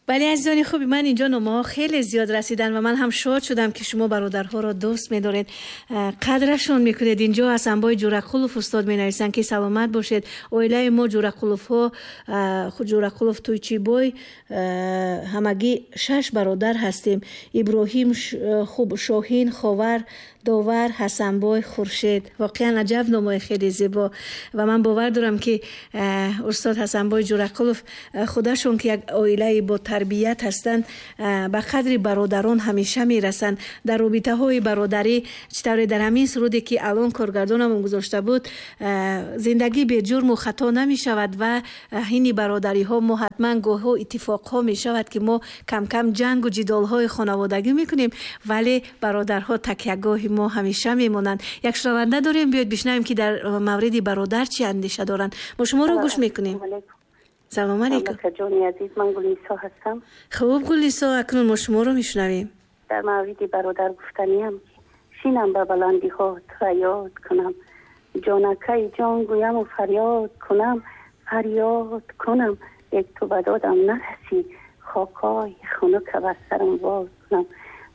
ولی عزیزان خوبی، من اینجا نامه‌ها خیلی زیاد رسیدن و من هم شاد شدم که شما برادرها را دوست می‌دارید، قدرشون می‌کنید. اینجا حسنبای جورقلوف استاد می‌نویسن که سلامت باشید. اویلای ما جورقلوف‌ها، خود جورقلوف تویچیبای، همگی 6 برادر هستیم. ابراهیم، خوب شاهین، خاور، داور، حسنبای، خورشید. واقعا عجب نامه خیلی زیبا و من باور دارم که استاد حسنبای جورقلوف خودشون که یک عائله با تربیت هستند به قدر برادران همیشه میرسند. در رابطه های برادری چطوری در همین سرودی که الان کارگردانم گذاشته بود، زندگی به جرم و خطا نمی شود و این برادری ها ما حتما گاه ها اتفاق ها می شود که ما کم کم جنگ و جدال های خانوادگی میکنیم، ولی برادرها تکیهگاه ما همیشه میمونند. یک شنونده داریم، بیاید بشنویم که در مورد برادر چی اندیشه دارند. ما شما رو گوش میکنیم. سلام علیکم. جانی عزیز، من گلیسا هستم. خوب گلیسا، اکنون ما شما رو میشنویم. در مورد برادر گفتنیم شینم به بلندی ها تو یاد کنم، جانکه جان گویم و فریاد کنم، یک تو بدادم نرسی، خاکای خونک بر سرم باز کنم.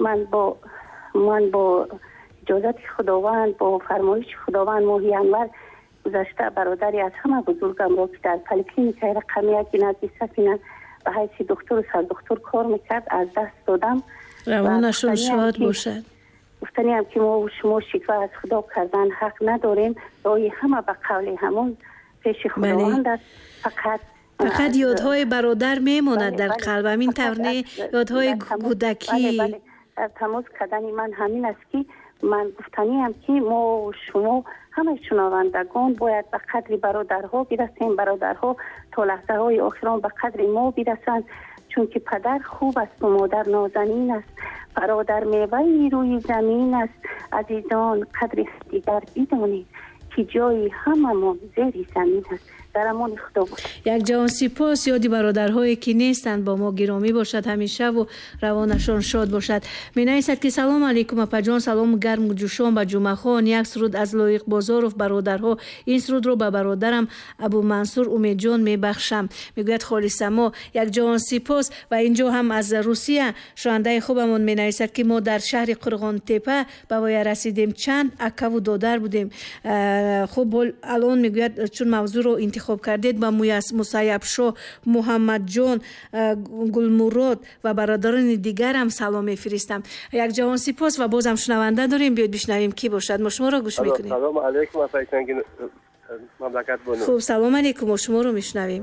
من با اجازت خداوند، با فرمایش خداوند ماهی انور گذشته برادری از همه بزرگم را که در پلیکلینیک رقمی یکی نزدیک سفینه به حیث دکتر و سردکتر کار میکرد از دست دادم. روانشون شاد باشد. گفتنی هم که ما و شما شکوه از خدا کردن حق نداریم، رای همه به قول همون پیش خداوند است. فقط یادهای برادر میماند در قلبم. این طور یادهای کودکی. بله. در تماس کردن من همین است که من گفتنی هم که ما و شما همه شنوندگان باید به قدر برادرها برسیم. برادرها تا لحظه های آخران به قدر ما برسند، چون که پدر خوب است و مادر نازنین است. برادر میوه روی زمین است. عزیزان قدر دیگر بدانید که جای هممون زیر زمین است. در امان خدا باشید. یک جهان سپاس. یادی برادرهایی که نیستند با ما گرامی باشد همیشه و روانشان شاد باشد. می نویسد که سلام علیکم اپا جان، سلام گرم و جوشان به جمعه خان. یک سرود از لایق بازارов برادرها. این سرود رو به برادرم ابو منصور امید جان می بخشم. میگوید خالص ما یک جهان سپاس. و اینجا هم از روسیه شنونده خوبمون می نویسد که ما در شهر قرغان تپه به وای رسیدیم، چند اکا و دادر بودیم. خب الان میگوید چون موضوع رو انتخاب کردید با مسیب شو، محمد جان، گلمراد و برادران دیگر هم سلام میفرستم. یک جهان سپاس و بازم شنونده داریم، بیاید بشنویم کی باشد. ما شما رو گوش میکنیم. سلام علیکم افایتنگی مملکت بانو. خوب سلام علیکم، ما شما رو میشنویم.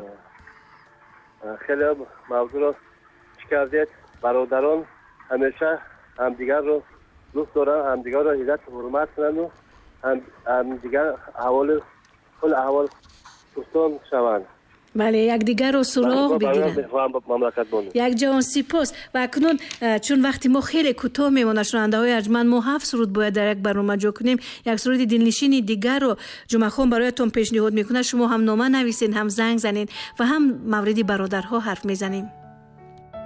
خیلی موضوع رو کردید. برادران همیشه همدیگر رو دوست دارن، همدیگر رو عزت و حرمت کنن و همدیگر کل احوال دوستان شوند. بله، یک دیگر رو سراغ بگیرن. یک جهان سپاس. و اکنون چون وقتی ما خیلی کوتاه میمونه شنونده های ارجمند، ما 7 سرود باید در یک برنامه جا کنیم. یک سرود دلنشینی دیگر رو جمعه خان برایتون پیشنهاد میکنه. شما هم نامه نویسین، هم زنگ زنین و هم مورد برادرها حرف میزنیم.